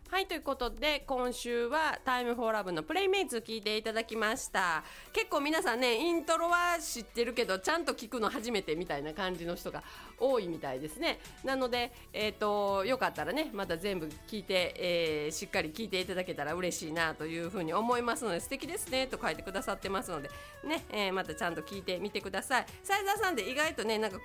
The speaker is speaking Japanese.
はい、ということで今週はタイムフォーラブのプレイメイツ聞いていただきました。結構皆さんね、イントロは知ってるけどちゃんと聞くの初めてみたいな感じの人が多いみたいですね。なので、よかったらね、また全部聞いて、しっかり聞いていただけたら嬉しいなというふうに思いますので、素敵ですねと書いてくださってますのでね、またちゃんと聞いてみてください。斉沢さんで意外とね、なんか